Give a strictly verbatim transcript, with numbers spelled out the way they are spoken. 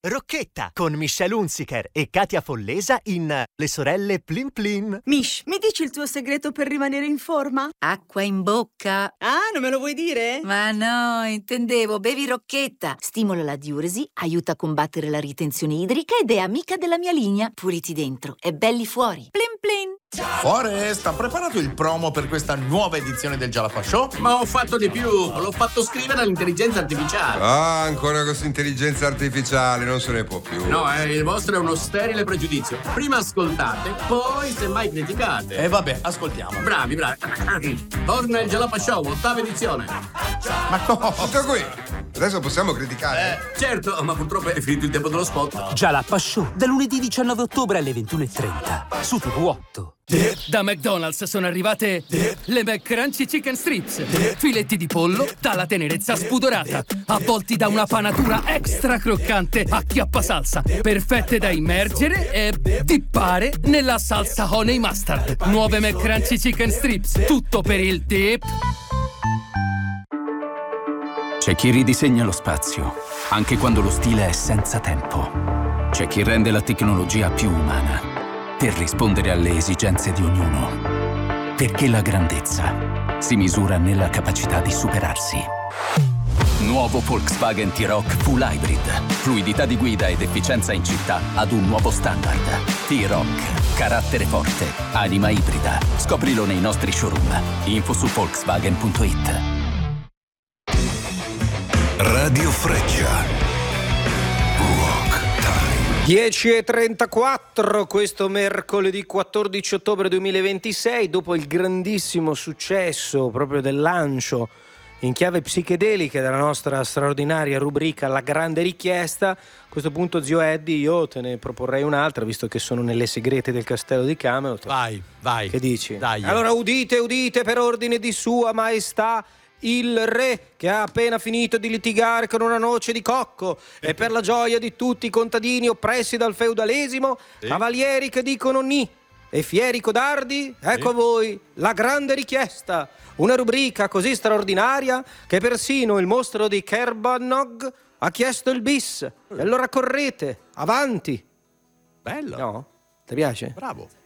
Rocchetta con Michelle Hunziker e Katia Follesa in Le sorelle Plin Plin. Mish, mi dici il tuo segreto per rimanere in forma? Acqua in bocca. Ah, non me lo vuoi dire? Ma no, intendevo, bevi Rocchetta. Stimola la diuresi, aiuta a combattere la ritenzione idrica ed è amica della mia linea. Puliti dentro e belli fuori. Plin plin. Forest, ha preparato il promo per questa nuova edizione del Jalapa Show? Ma ho fatto di più, l'ho fatto scrivere all'intelligenza artificiale. Ah, ancora questa intelligenza artificiale, non se ne può più. No, eh, il vostro è uno sterile pregiudizio. Prima ascoltate, poi semmai criticate. E eh, vabbè, ascoltiamo. Bravi, bravi. Torna il Jalapa Show, ottava edizione. Ma cosa? Tutto qui. Adesso possiamo criticare? Eh, certo, ma purtroppo è finito il tempo dello spot. Jalapa Show, da lunedì diciannove ottobre alle ventuno e trenta su T V otto. Da McDonald's sono arrivate le McCrunchy Chicken Strips, filetti di pollo dalla tenerezza spudorata, avvolti da una panatura extra croccante a chiappasalsa, perfette da immergere e dippare nella salsa honey mustard. Nuove McCrunchy Chicken Strips, tutto per il dip. C'è chi ridisegna lo spazio, anche quando lo stile è senza tempo. C'è chi rende la tecnologia più umana, per rispondere alle esigenze di ognuno. Perché la grandezza si misura nella capacità di superarsi. Nuovo Volkswagen T-Roc Full Hybrid. Fluidità di guida ed efficienza in città ad un nuovo standard. T-Roc. Carattere forte. Anima ibrida. Scoprilo nei nostri showroom. Info su Volkswagen punto it. Radio Freccia. dieci e trentaquattro questo mercoledì quattordici ottobre duemilaventisei, dopo il grandissimo successo proprio del lancio in chiave psichedelica della nostra straordinaria rubrica La Grande Richiesta. A questo punto, zio Eddie, io te ne proporrei un'altra, visto che sono nelle segrete del castello di Camelot. Vai, vai. Che dici? Dai. Allora udite, udite per ordine di Sua Maestà il re, che ha appena finito di litigare con una noce di cocco, e per la gioia di tutti i contadini oppressi dal feudalesimo, sì. Cavalieri che dicono ni e fieri codardi, ecco sì. A voi La Grande Richiesta, una rubrica così straordinaria che persino il mostro di Kerbanog ha chiesto il bis. E allora correte, avanti. Bello. No? Ti piace? Bravo.